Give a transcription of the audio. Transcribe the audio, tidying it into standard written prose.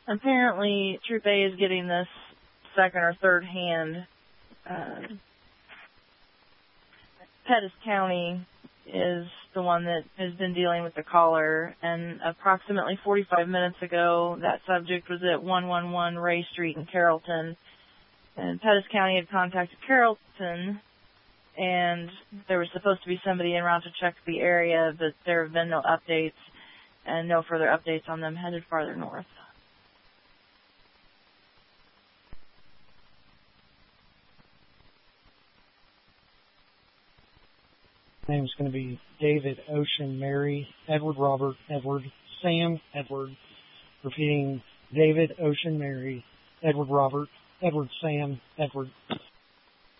Apparently, Troop A is getting this second or third hand. Pettis County is the one that has been dealing with the caller, and approximately 45 minutes ago, that subject was at 111 Ray Street in Carrollton, and Pettis County had contacted Carrollton, and there was supposed to be somebody en route to check the area, but there have been no updates, and no further updates on them headed farther north. Name is going to be David, Ocean, Mary, Edward, Robert, Edward, Sam, Edward. Repeating, David, Ocean, Mary, Edward, Robert, Edward, Sam, Edward.